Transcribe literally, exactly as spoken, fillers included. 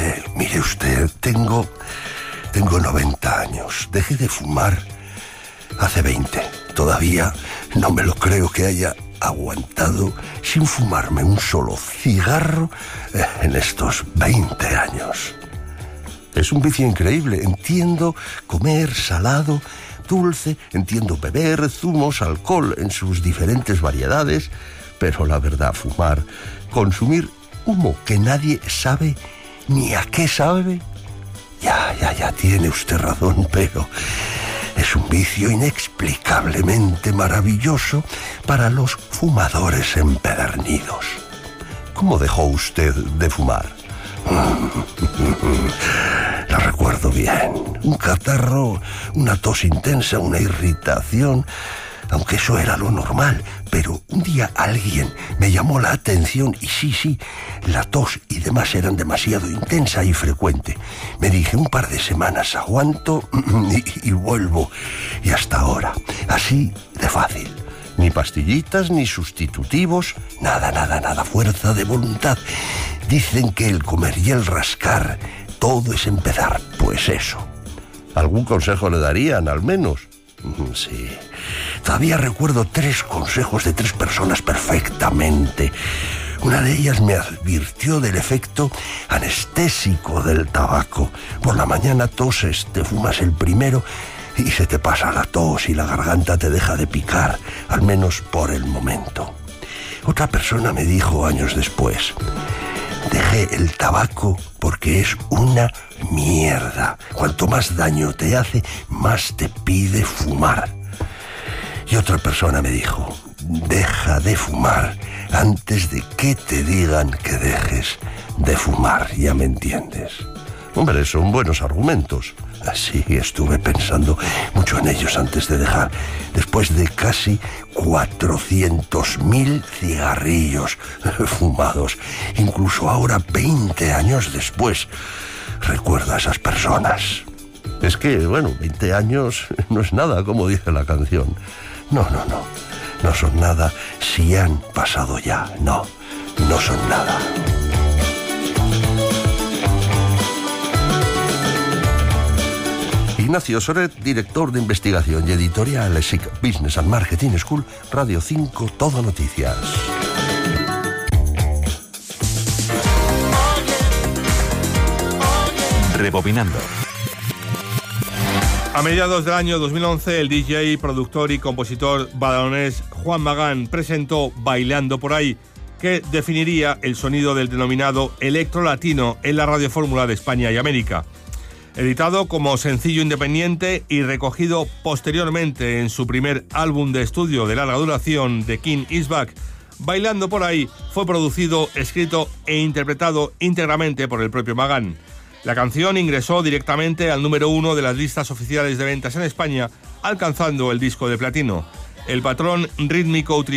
Mire, mire usted, tengo, tengo noventa años. Dejé de fumar hace veinte. Todavía no me lo creo que haya aguantado sin fumarme un solo cigarro en estos veinte años. Es un vicio increíble. Entiendo comer salado, dulce, entiendo beber zumos, alcohol en sus diferentes variedades, pero la verdad, fumar, consumir humo que nadie sabe ni a qué sabe, ya, ya, ya tiene usted razón, pero es un vicio inexplicablemente maravilloso para los fumadores empedernidos. ¿Cómo dejó usted de fumar? La recuerdo bien. Un catarro, una tos intensa, una irritación, aunque eso era lo normal. Pero un día alguien me llamó la atención y sí, sí, la tos y demás eran demasiado intensa y frecuente. Me dije, un par de semanas aguanto y, y vuelvo. Y hasta ahora, así de fácil. Ni pastillitas, ni sustitutivos, nada, nada, nada, fuerza de voluntad. Dicen que el comer y el rascar, todo es empezar. Pues eso. ¿Algún consejo le darían, al menos? Sí. Todavía recuerdo tres consejos de tres personas perfectamente. Una de ellas me advirtió del efecto anestésico del tabaco. Por la mañana toses, te fumas el primero y se te pasa la tos y la garganta te deja de picar, al menos por el momento. Otra persona me dijo años después, dejé el tabaco porque es una mierda. Cuanto más daño te hace, más te pide fumar. Y otra persona me dijo, deja de fumar antes de que te digan que dejes de fumar, ya me entiendes. Hombre, son buenos argumentos. Así estuve pensando mucho en ellos antes de dejar. Después de casi cuatrocientos mil cigarrillos fumados, incluso ahora, veinte años después, recuerdo a esas personas. Es que, bueno, veinte años no es nada, como dice la canción. No, no, no. No son nada si han pasado ya. No, no son nada. Ignacio Soret, director de investigación y editorial E S I C Business and Marketing School, Radio cinco, Todo Noticias. Rebobinando. A mediados del año dos mil once, el D J, productor y compositor badalonés Juan Magán presentó Bailando por ahí, que definiría el sonido del denominado electro latino en la radiofórmula de España y América. Editado como sencillo independiente y recogido posteriormente en su primer álbum de estudio de larga duración, The King Is Back, Bailando por ahí fue producido, escrito e interpretado íntegramente por el propio Magán. La canción ingresó directamente al número uno de las listas oficiales de ventas en España, alcanzando el disco de platino. El patrón rítmico